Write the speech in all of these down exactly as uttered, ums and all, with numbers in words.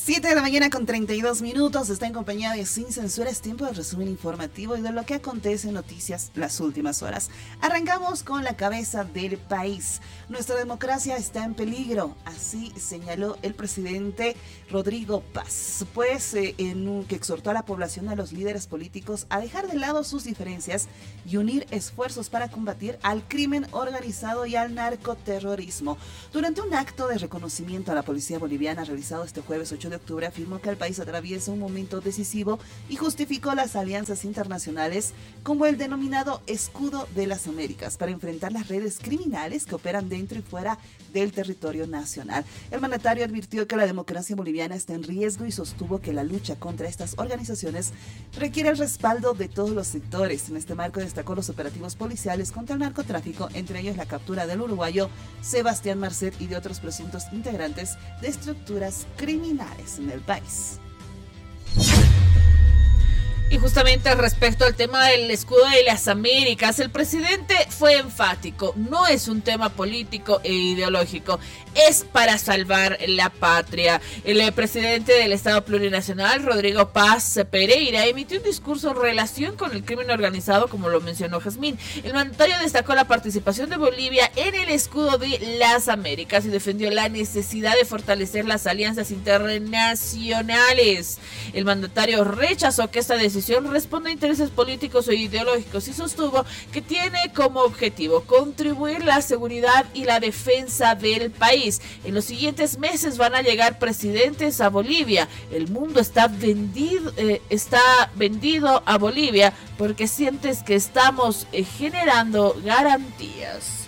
siete de la mañana con treinta y dos minutos, está en compañía de Sin Censura. Es tiempo de resumen informativo y de lo que acontece en noticias las últimas horas. Arrancamos con la cabeza del país. Nuestra democracia está en peligro, así señaló el presidente Rodrigo Paz, pues eh, en un, que exhortó a la población, a los líderes políticos, a dejar de lado sus diferencias y unir esfuerzos para combatir al crimen organizado y al narcoterrorismo. Durante un acto de reconocimiento a la policía boliviana realizado este jueves ocho de octubre, afirmó que el país atraviesa un momento decisivo y justificó las alianzas internacionales como el denominado Escudo de las Américas para enfrentar las redes criminales que operan dentro y fuera del territorio nacional. El mandatario advirtió que la democracia boliviana está en riesgo y sostuvo que la lucha contra estas organizaciones requiere el respaldo de todos los sectores. En este marco destacó los operativos policiales contra el narcotráfico, entre ellos la captura del uruguayo Sebastián Marcet y de otros presuntos integrantes de estructuras criminales en el país. Y justamente respecto al tema del escudo de las Américas, el presidente fue enfático: no es un tema político e ideológico, es para salvar la patria. El presidente del Estado Plurinacional, Rodrigo Paz Pereira, emitió un discurso en relación con el crimen organizado, como lo mencionó Jazmín. El mandatario destacó la participación de Bolivia en el escudo de las Américas y defendió la necesidad de fortalecer las alianzas internacionales. El mandatario rechazó que esta decisión responde a intereses políticos o ideológicos y sostuvo que tiene como objetivo contribuir la seguridad y la defensa del país. En los siguientes meses van a llegar presidentes a Bolivia. El mundo está vendido, eh, está vendido a Bolivia porque sientes que estamos eh, generando garantías.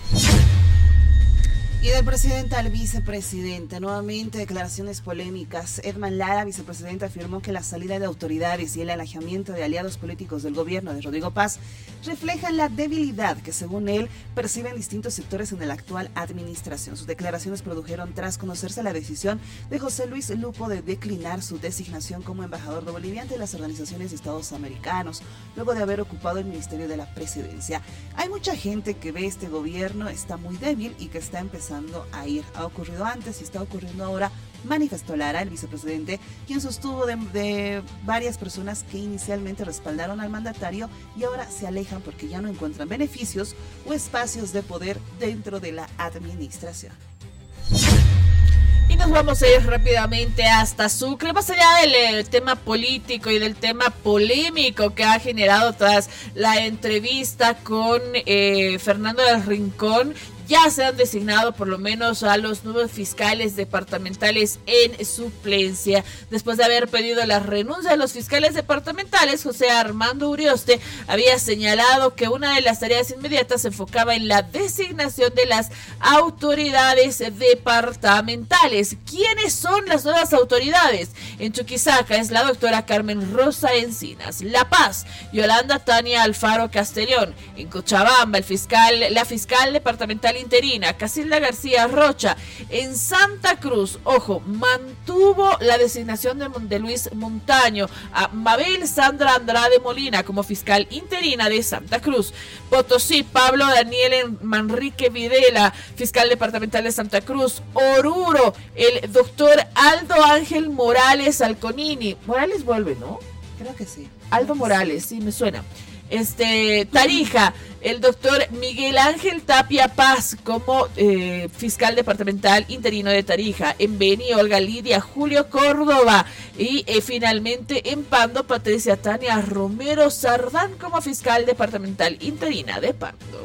Y del presidente al vicepresidente, nuevamente declaraciones polémicas. Edman Lara, vicepresidente, afirmó que la salida de autoridades y el alejamiento de aliados políticos del gobierno de Rodrigo Paz reflejan la debilidad que, según él, perciben distintos sectores en la actual administración. Sus declaraciones produjeron tras conocerse la decisión de José Luis Lupo de declinar su designación como embajador de Bolivia ante las organizaciones de Estados americanos, luego de haber ocupado el Ministerio de la Presidencia. Hay mucha gente que ve este gobierno está muy débil y que está empezando a ir. Ha ocurrido antes y está ocurriendo ahora, manifestó Lara, el vicepresidente, quien sostuvo de, de varias personas que inicialmente respaldaron al mandatario y ahora se alejan porque ya no encuentran beneficios o espacios de poder dentro de la administración. Y nos vamos a ir rápidamente hasta Sucre, más allá del eh, tema político y del tema polémico que ha generado tras la entrevista con eh, Fernando del Rincón. Ya se han designado por lo menos a los nuevos fiscales departamentales en suplencia. Después de haber pedido la renuncia de los fiscales departamentales, José Armando Urioste había señalado que una de las tareas inmediatas se enfocaba en la designación de las autoridades departamentales. ¿Quiénes son las nuevas autoridades? En Chuquisaca es la doctora Carmen Rosa Encinas. La Paz, Yolanda Tania Alfaro Castellón. En Cochabamba, el fiscal, la fiscal departamental interina, Casilda García Rocha. En Santa Cruz, ojo, mantuvo la designación de, de Luis Montaño a Mabel Sandra Andrade Molina como fiscal interina de Santa Cruz. Potosí, Pablo Daniel Manrique Videla, fiscal departamental de Santa Cruz. Oruro, el doctor Aldo Ángel Morales Alconini. Morales vuelve, ¿no? Creo que sí. Aldo Morales, sí, me suena. Este, Tarija, el doctor Miguel Ángel Tapia Paz como eh, fiscal departamental interino de Tarija. En Beni, Olga Lidia Julio Córdoba. Y eh, finalmente en Pando, Patricia Tania Romero Sardán como fiscal departamental interina de Pando.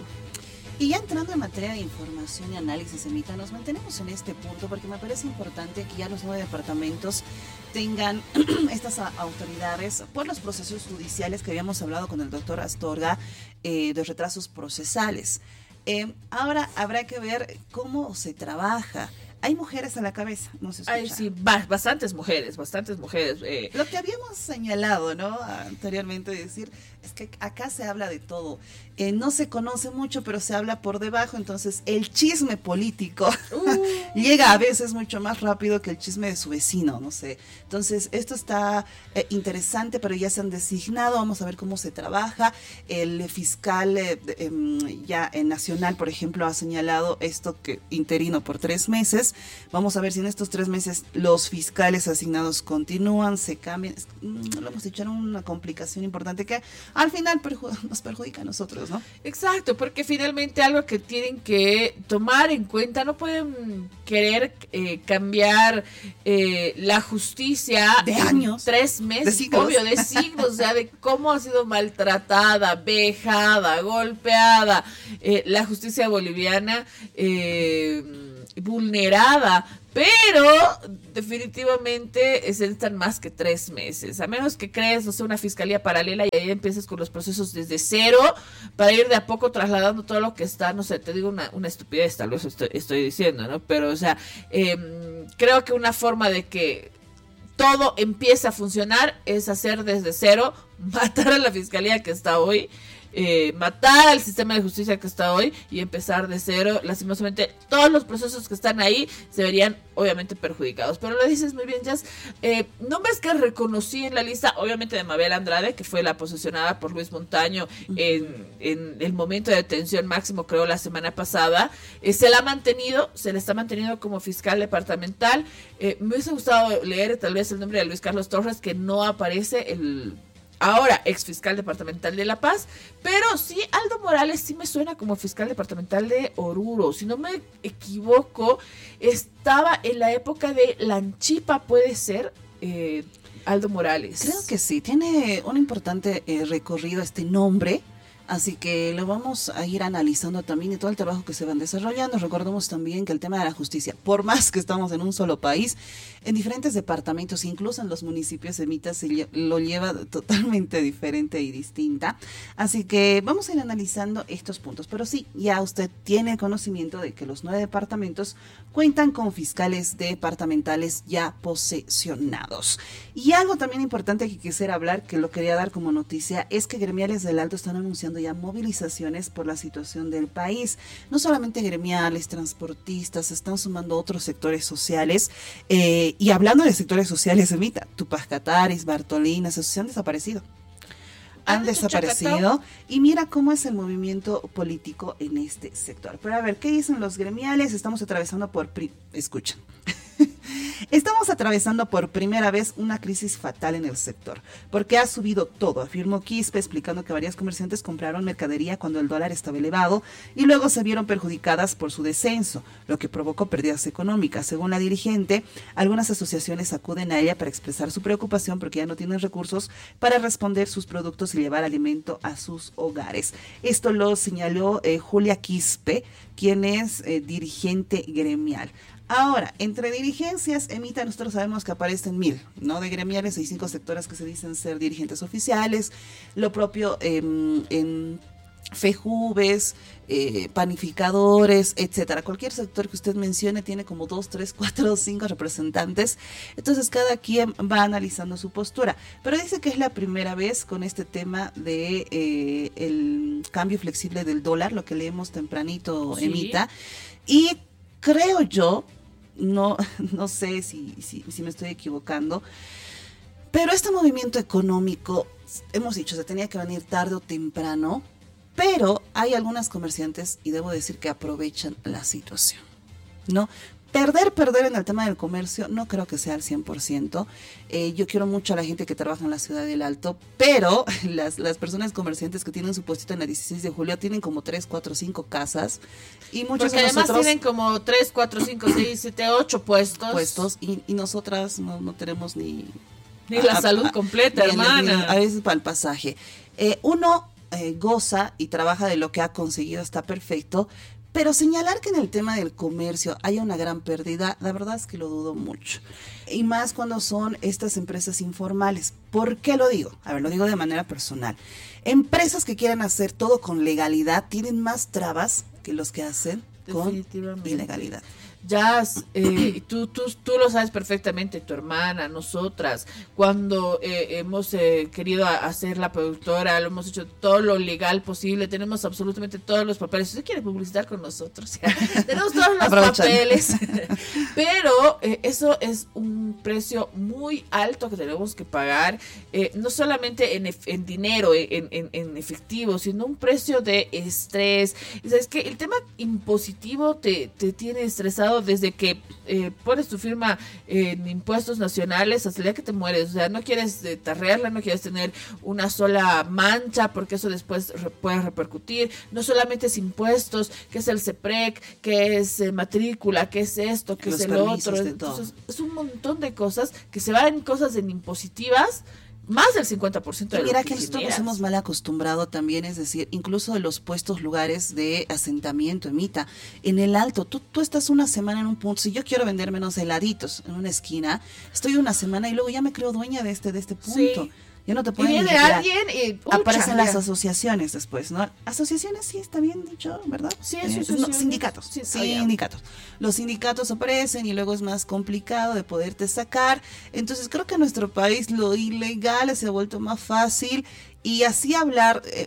Y ya entrando en materia de información y análisis, Emita, nos mantenemos en este punto porque me parece importante que ya los nueve departamentos tengan estas autoridades por los procesos judiciales que habíamos hablado con el doctor Astorga, eh, de retrasos procesales. Eh, ahora habrá que ver cómo se trabaja. Hay mujeres a la cabeza, no se escucha. Ay, sí, ba- bastantes mujeres, bastantes mujeres. Eh. Lo que habíamos señalado, ¿no? Anteriormente, decir, es que acá se habla de todo. Eh, no se conoce mucho, pero se habla por debajo, entonces el chisme político uh. llega a veces mucho más rápido que el chisme de su vecino, no sé. Entonces, esto está eh, interesante, pero ya se han designado, vamos a ver cómo se trabaja. El fiscal eh, eh, ya en nacional, por ejemplo, ha señalado esto que interino por tres meses. meses. Vamos a ver si en estos tres meses los fiscales asignados continúan, se cambian. Lo hemos dicho, era una complicación importante que al final perju- nos perjudica a nosotros, ¿no? Exacto, porque finalmente algo que tienen que tomar en cuenta, no pueden querer eh, cambiar eh, la justicia de años, tres meses, de siglos. obvio, de siglos, o sea, de cómo ha sido maltratada, vejada, golpeada, eh, la justicia boliviana eh, vulnerada, pero definitivamente se necesitan más que tres meses, a menos que crees, no sé, una fiscalía paralela y ahí empieces con los procesos desde cero para ir de a poco trasladando todo lo que está, no sé, te digo una, una estupidez, tal vez estoy, estoy diciendo, ¿no? Pero, o sea, eh, creo que una forma de que todo empiece a funcionar es hacer desde cero, matar a la fiscalía que está hoy, Eh, matar al sistema de justicia que está hoy y empezar de cero. Lastimosamente todos los procesos que están ahí se verían obviamente perjudicados, pero lo dices muy bien, Jazz. Eh, no ves que reconocí en la lista obviamente de Mabel Andrade, que fue la posesionada por Luis Montaño uh-huh. en, en el momento de detención máximo, creo la semana pasada. Eh, se la ha mantenido, se le está manteniendo como fiscal departamental. Eh, me hubiese gustado leer tal vez el nombre de Luis Carlos Torres, que no aparece, el ahora ex fiscal departamental de La Paz, pero sí, Aldo Morales sí me suena como fiscal departamental de Oruro, si no me equivoco, estaba en la época de Lanchipa, puede ser, eh, Aldo Morales. Creo que sí, tiene un importante eh, recorrido este nombre, así que lo vamos a ir analizando también y todo el trabajo que se van desarrollando. Recordemos también que el tema de la justicia, por más que estamos en un solo país, en diferentes departamentos, incluso en los municipios, Emita se lle- lo lleva totalmente diferente y distinta. Así que vamos a ir analizando estos puntos. Pero sí, ya usted tiene conocimiento de que los nueve departamentos cuentan con fiscales departamentales ya posesionados. Y algo también importante que quisiera hablar, que lo quería dar como noticia, es que gremiales del Alto están anunciando ya movilizaciones por la situación del país. No solamente gremiales, transportistas, se están sumando otros sectores sociales. Eh, y hablando de sectores sociales, Emita, Tupac Cataris, Bartolina, se han desaparecido. Han ¿Han desaparecido chacatao? Y mira cómo es el movimiento político en este sector. Pero a ver, ¿qué dicen los gremiales? Estamos atravesando por... Pri- Escuchen. Estamos atravesando por primera vez una crisis fatal en el sector, porque ha subido todo, afirmó Quispe, explicando que varias comerciantes compraron mercadería cuando el dólar estaba elevado y luego se vieron perjudicadas por su descenso, lo que provocó pérdidas económicas. Según la dirigente, algunas asociaciones acuden a ella para expresar su preocupación porque ya no tienen recursos para responder sus productos y llevar alimento a sus hogares. Esto lo señaló eh, Julia Quispe, quien es eh, dirigente gremial. Ahora, entre dirigencias, Emita, nosotros sabemos que aparecen mil, ¿no? De gremiales hay cinco sectores que se dicen ser dirigentes oficiales, lo propio eh, en Fejubes, eh, panificadores, etcétera. Cualquier sector que usted mencione tiene como dos, tres, cuatro, cinco representantes. Entonces cada quien va analizando su postura. Pero dice que es la primera vez con este tema de eh, el cambio flexible del dólar, lo que leemos tempranito, Sí. Emita. Y creo yo, no, no sé si, si, si me estoy equivocando, pero este movimiento económico, hemos dicho, se tenía que venir tarde o temprano, pero hay algunas comerciantes, y debo decir que aprovechan la situación, ¿no? Perder, perder en el tema del comercio, no creo que sea al cien por ciento. Eh, yo quiero mucho a la gente que trabaja en la ciudad del Alto, pero las, las personas comerciantes que tienen su puestito en la dieciséis de julio tienen como tres, cuatro, cinco casas. Y muchos Porque de además nosotros tienen como tres, cuatro, cinco, seis, siete, ocho puestos. puestos y, y nosotras no, no tenemos ni... Ni la a- salud a- completa, ni- hermana. ni- a veces para el pasaje. Eh, uno eh, goza y trabaja de lo que ha conseguido, está perfecto, pero señalar que en el tema del comercio haya una gran pérdida, la verdad es que lo dudo mucho. Y más cuando son estas empresas informales. ¿Por qué lo digo? A ver, lo digo de manera personal. Empresas que quieran hacer todo con legalidad tienen más trabas que los que hacen con Definitivamente. ilegalidad. Jazz, eh, tú, tú, tú lo sabes perfectamente, tu hermana, nosotras, cuando eh, hemos eh, querido a- hacer la productora, lo hemos hecho todo lo legal posible, tenemos absolutamente todos los papeles. Si usted quiere publicitar con nosotros, ya, tenemos todos los Aprovechan. papeles, pero eh, eso es un un precio muy alto que tenemos que pagar, eh, no solamente en, en dinero, en, en, en efectivo, sino un precio de estrés. O sea, es que el tema impositivo te, te tiene estresado desde que eh, pones tu firma en impuestos nacionales hasta el día que te mueres. O sea, no quieres eh, tarrearla, no quieres tener una sola mancha porque eso después re- puede repercutir. No solamente es impuestos, que es el CEPREC, que es eh, matrícula, que es esto, que Los es el otro. Entonces, es un montón de cosas que se van en cosas en impositivas, más del cincuenta por ciento de y mira lo que, que nosotros generas. nos hemos mal acostumbrado también, es decir, incluso de los puestos lugares de asentamiento, Emita, en el alto, tú, tú estás una semana en un punto, si yo quiero vender menos heladitos en una esquina, estoy una semana y luego ya me creo dueña de este, de este punto. Sí. Ya no te Y pueden viene ni siquiera- alguien y pucha, aparecen las ya. asociaciones después, ¿no? Asociaciones sí está bien dicho, ¿verdad? Sí, Eh, asociaciones. no, sindicatos, Sí, ah, ya. sindicatos. Los sindicatos aparecen y luego es más complicado de poderte sacar. Entonces creo que en nuestro país lo ilegal se ha vuelto más fácil y así hablar... eh,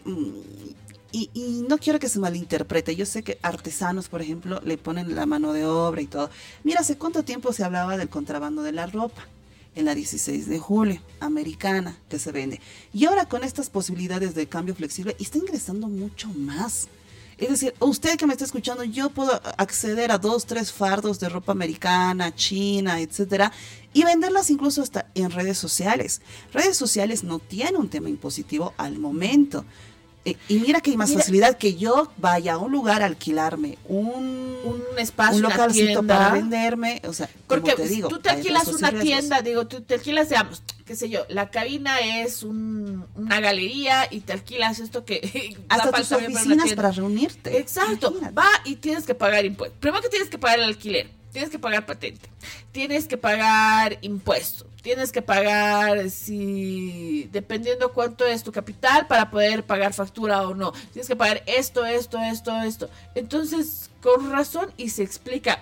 Y, y no quiero que se malinterprete. Yo sé que artesanos, por ejemplo, le ponen la mano de obra y todo. Mira, ¿hace cuánto tiempo se hablaba del contrabando de la ropa? En la dieciséis de julio, americana, que se vende. Y ahora con estas posibilidades de cambio flexible, está ingresando mucho más. Es decir, usted que me está escuchando, yo puedo acceder a dos, tres fardos de ropa americana, china, etcétera, y venderlas incluso hasta en redes sociales. Redes sociales no tienen un tema impositivo al momento. Eh, y mira que hay más Mira, facilidad que yo vaya a un lugar a alquilarme un, un espacio, un una localcito tienda. para venderme. O sea, Porque como te digo, tú te hay alquilas riesgos y una riesgos. tienda, digo, tú te alquilas, digamos, qué sé yo, la cabina es un, una galería y te alquilas esto que... Hasta da tus para- para una oficinas tienda. para reunirte. Exacto, Imagínate. va y tienes que pagar impuestos. Primero que tienes que pagar el alquiler, tienes que pagar patente, tienes que pagar impuestos, tienes que pagar, si dependiendo cuánto es tu capital para poder pagar factura o no, tienes que pagar esto, esto, esto, esto. Entonces, con razón y se explica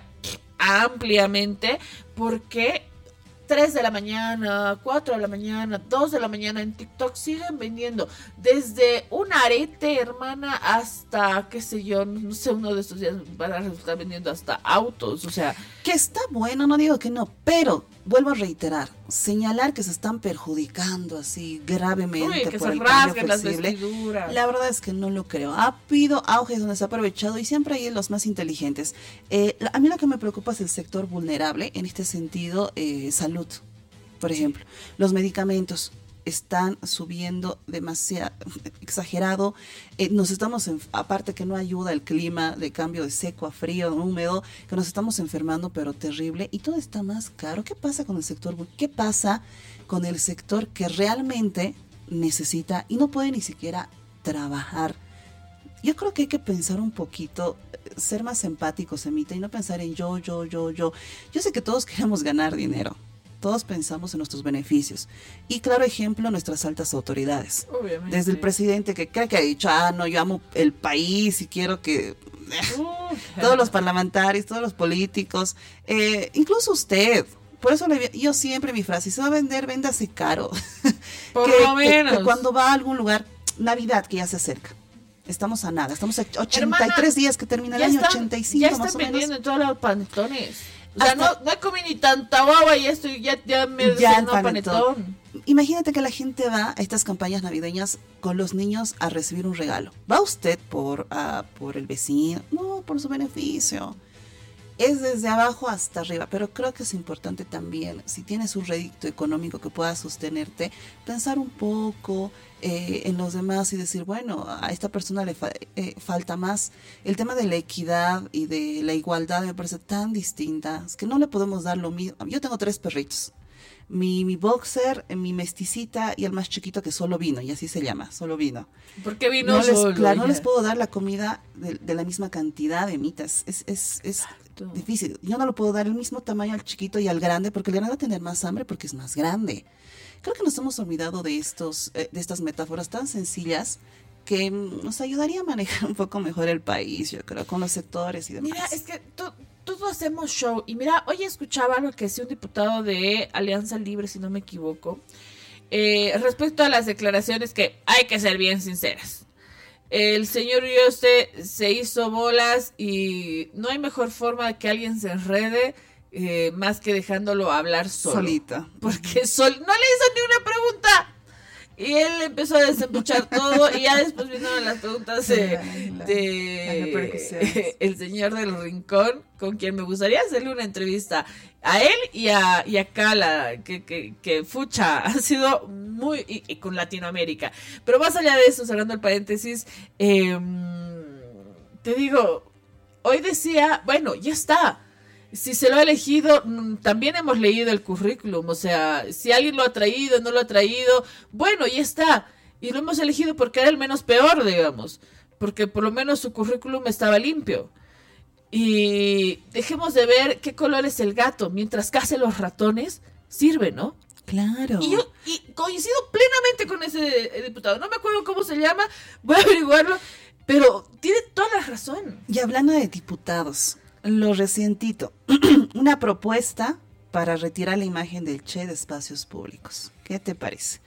ampliamente por qué tres de la mañana, cuatro de la mañana, dos de la mañana en TikTok siguen vendiendo desde un arete, hermana, hasta, qué sé yo, no sé, uno de estos días van a resultar vendiendo hasta autos, o sea, Que está bueno, no digo que no, pero vuelvo a reiterar, señalar que se están perjudicando así gravemente uy, que por se el cambio rasguen las flexible. vestiduras. La verdad es que no lo creo. Ha habido auges donde se ha aprovechado y siempre hay los más inteligentes. Eh, a mí lo que me preocupa es el sector vulnerable, en este sentido, eh, salud, por ejemplo. Los medicamentos están subiendo demasiado, exagerado. Eh, nos estamos, en, aparte que no ayuda el clima de cambio de seco a frío, húmedo, que nos estamos enfermando, pero terrible. Y todo está más caro. ¿Qué pasa con el sector? ¿Qué pasa con el sector que realmente necesita y no puede ni siquiera trabajar? Yo creo que hay que pensar un poquito, ser más empáticos, Emita, y no pensar en yo, yo, yo, yo. Yo sé que todos queremos ganar dinero. Todos pensamos en nuestros beneficios. Y claro ejemplo, nuestras altas autoridades. Obviamente. Desde el presidente que cree que ha dicho, ah, no, yo amo el país y quiero que... Uf. todos los parlamentarios, todos los políticos, eh, incluso usted. Por eso le, yo siempre mi frase, si se va a vender, véndase caro. Por que, lo que- menos. que cuando va a algún lugar, Navidad que ya se acerca. Estamos a nada, estamos a ochenta y tres Hermana, días que termina el ya año, están- ochenta y cinco ya están más o menos. vendiendo en todos los panetones. O sea, Hasta- no, no he comido ni tanta guagua y esto ya, ya me Ya el desayuno panetón. panetón. Imagínate que la gente va a estas campañas navideñas con los niños a recibir un regalo. ¿Va usted por, ah, por el vecino? No, por su beneficio. Es desde abajo hasta arriba, pero creo que es importante también, si tienes un rédito económico que pueda sostenerte, pensar un poco eh, en los demás y decir, bueno, a esta persona le fa- eh, falta más. El tema de la equidad y de la igualdad me parece tan distinta, es que no le podemos dar lo mismo. Yo tengo tres perritos. Mi, mi boxer, mi mesticita y el más chiquito que solo vino, y así se llama, solo vino. ¿Por qué vino No les, solo? claro, no Ya. les puedo dar la comida de, de la misma cantidad de mitas. Es, es, es Exacto. difícil. Yo no lo puedo dar el mismo tamaño al chiquito y al grande porque el grande va a tener más hambre porque es más grande. Creo que nos hemos olvidado de estos, eh, de estas metáforas tan sencillas que mm, nos ayudaría a manejar un poco mejor el país, yo creo, con los sectores y demás. Mira, es que to- todos hacemos show. Y mira, hoy escuchaba algo que decía un diputado de Alianza Libre, si no me equivoco, eh, respecto a las declaraciones que hay que ser bien sinceras. El señor Yoste se hizo bolas y no hay mejor forma de que alguien se enrede eh, más que dejándolo hablar solo. Solita. Porque sol, no le hizo ni una pregunta. Y él empezó a desembuchar todo y ya después vinieron las preguntas de, la, de el señor del rincón, con quien me gustaría hacerle una entrevista a él y a, y a Cala, que, que, que Fucha ha sido muy, y, y con Latinoamérica. Pero más allá de eso, cerrando el paréntesis, eh, te digo, hoy decía, bueno, ya está. Si se lo ha elegido, también hemos leído el currículum, o sea, si alguien lo ha traído, no lo ha traído, bueno, ya está. Y lo hemos elegido porque era el menos peor, digamos, porque por lo menos su currículum estaba limpio. Y dejemos de ver qué color es el gato, mientras case los ratones, sirve, ¿no? Claro. Y yo y coincido plenamente con ese diputado, no me acuerdo cómo se llama, voy a averiguarlo, pero tiene toda la razón. Y hablando de diputados, lo recientito, una propuesta para retirar la imagen del Che de espacios públicos. ¿Qué te parece?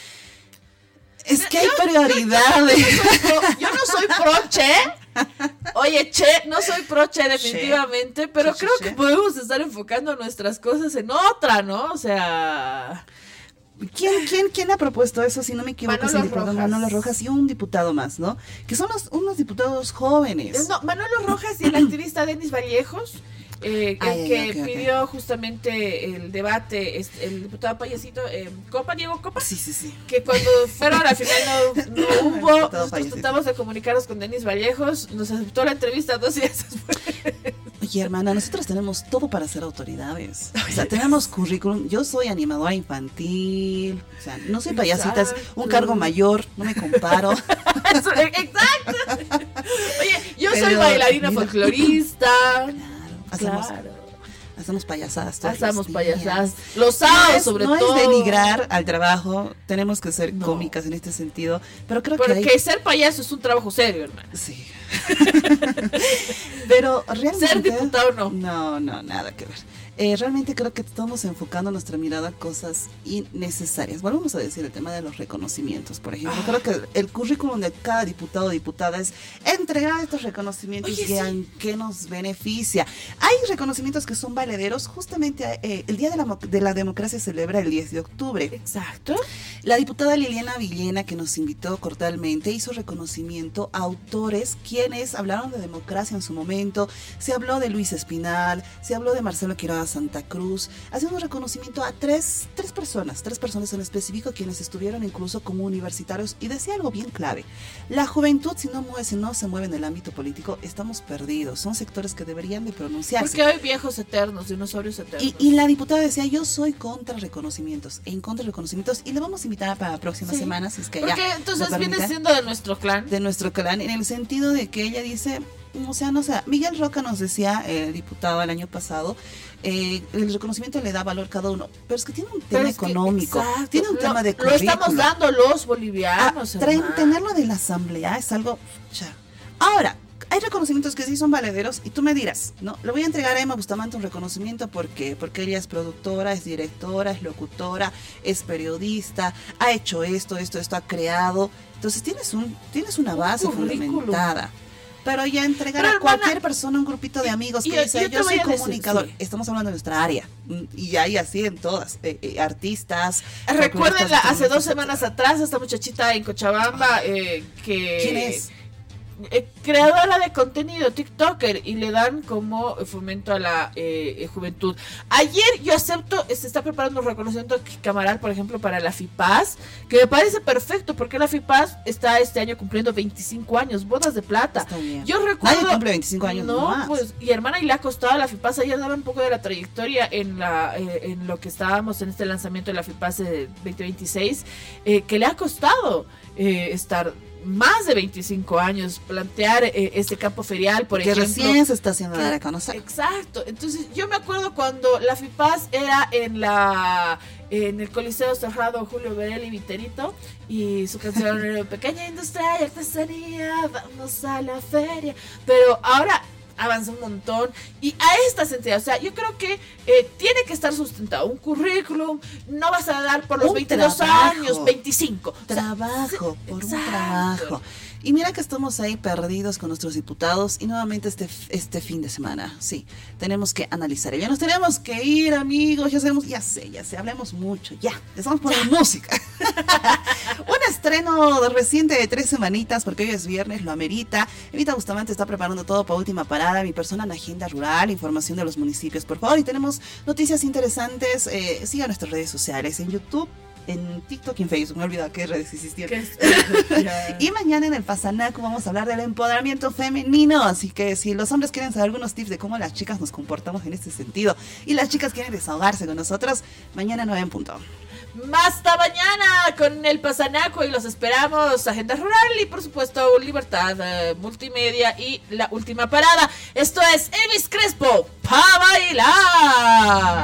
Es que hay yo, prioridades. Yo, yo, yo, yo no soy pro Che. Oye, Che, no soy pro Che definitivamente, che. pero che, creo che, que che. podemos estar enfocando nuestras cosas en otra, ¿no? O sea... ¿Quién, quién, ¿Quién ha propuesto eso? Si no me equivoco, Manolo es el diputado Rojas. Manolo Rojas y un diputado más, ¿no? Que son los, unos diputados jóvenes. No, Manolo Rojas y el activista Denis Vallejos, eh, ay, el ay, que okay, pidió okay. justamente el debate, este, el diputado payasito, eh, Copa, Diego Copa. Sí, sí, sí. Que cuando fueron al final no, no hubo, nosotros payasito. tratamos de comunicarnos con Denis Vallejos, nos aceptó la entrevista dos días después. Oye, hermana, nosotros tenemos todo para ser autoridades. O sea, tenemos currículum. Yo soy animadora infantil. O sea, no soy payasita, es un cargo mayor, no me comparo. Exacto. Oye, yo Pero, soy bailarina mira. folclorista. Claro, hacemos, Claro. hacemos payasadas. todos Hacemos los payasadas. días. Los sábados, no es, sobre no todo. No es denigrar al trabajo, tenemos que ser No. cómicas en este sentido, pero creo Porque que hay... ser payaso es un trabajo serio, hermano. Sí. Pero realmente... Ser diputado no. No, no, nada que ver. Eh, realmente creo que estamos enfocando nuestra mirada a cosas innecesarias. Volvemos a decir el tema de los reconocimientos, por ejemplo. Ah. Creo que el currículum de cada diputado o diputada es entregar estos reconocimientos. Oye, y sí. en qué nos beneficia. Hay reconocimientos que son valederos. Justamente eh, el Día de la, de la Democracia se celebra el diez de octubre. Exacto. La diputada Liliana Villena, que nos invitó cordialmente, hizo reconocimiento a autores quienes hablaron de democracia en su momento. Se habló de Luis Espinal, se habló de Marcelo Quiroga Santa Cruz. Haciendo un reconocimiento a tres, tres personas, tres personas en específico, quienes estuvieron incluso como universitarios. Y decía algo bien clave: la juventud, si no, mueve, si no se mueve en el ámbito político, estamos perdidos. Son sectores que deberían de pronunciarse. Porque hay viejos eternos, dinosaurios eternos. Y, y la diputada decía: yo soy contra reconocimientos, en contra de reconocimientos, y le vamos a invitar para la próxima Sí. semana, si es que Porque ya entonces lo viene permite, siendo de nuestro clan. de nuestro clan, en el sentido de que ella dice, o sea, no sé, Miguel Roca nos decía, el eh, diputado el año pasado, eh, el reconocimiento le da valor a cada uno, pero es que tiene un tema es que, económico, exacto, tiene un lo, tema de Lo currículum. estamos dando los bolivianos. Ah, tra- tenerlo de la asamblea es algo... Ya. Ahora, hay reconocimientos que sí son valederos y tú me dirás, ¿no? Le voy a entregar a Emma Bustamante un reconocimiento porque, porque ella es productora, es directora, es locutora, es periodista, ha hecho esto, esto, esto, ha creado. Entonces tienes un tienes una Un base currículum. fundamentada. Pero ya entregar Pero, a hermana, cualquier persona, un grupito de amigos que yo- dice, yo te yo voy soy a decir, comunicador, sí. estamos hablando de nuestra área. Y hay así en todas, eh, eh, artistas. Recuerden, folcloristas, hace dos etcétera. semanas atrás, esta muchachita en Cochabamba, eh, que... ¿Quién es? Eh, creadora de contenido, TikToker, y le dan como fomento a la eh, eh, juventud. Ayer yo acepto, se está preparando un reconocimiento camaral, por ejemplo, para la FIPAS, que me parece perfecto, porque la FIPAS está este año cumpliendo veinticinco años, bodas de plata. Está bien. Yo recuerdo... Nadie cumple veinticinco años No, nomás. pues, y hermana, y le ha costado a la FIPAS, ayer daba un poco de la trayectoria en la eh, en lo que estábamos en este lanzamiento de la FIPAS de veinte veintiséis, eh, que le ha costado eh, estar más de veinticinco años, plantear eh, este campo ferial, por que ejemplo. recién se está haciendo que- dar a conocer. Exacto. Entonces, yo me acuerdo cuando la FIPAS era en la en el Coliseo Cerrado Julio Verelli Viterito, y su canción era Pequeña Industria y Artesanía, vamos a la feria. Pero ahora avanza un montón y a estas entidades, o sea, yo creo que eh, tiene que estar sustentado un currículum, no vas a dar por los Un veintidós trabajo. años, veinticinco. O sea, Trabajo, sí, por exacto. un trabajo. Y mira que estamos ahí perdidos con nuestros diputados y nuevamente este, este fin de semana, sí, tenemos que analizar. Ya nos tenemos que ir, amigos, ya sabemos, ya sé, ya sé, hablemos mucho, ya, estamos por la música. Un estreno reciente de tres semanitas, porque hoy es viernes, lo amerita. Evita Bustamante está preparando todo para Última Parada, mi persona en Agenda Rural, información de los municipios, por favor, y tenemos noticias interesantes. Eh, siga nuestras redes sociales en YouTube, en TikTok y en Facebook. Me he olvidado qué redes existían. Y mañana en el Pasanaco vamos a hablar del empoderamiento femenino. Así que si los hombres quieren saber algunos tips de cómo las chicas nos comportamos en este sentido y las chicas quieren desahogarse con nosotros, mañana nueve en punto. Hasta mañana con el Pasanaco y los esperamos. Agenda Rural y por supuesto Libertad eh, Multimedia y La Última Parada. Esto es Elvis Crespo pa' bailar.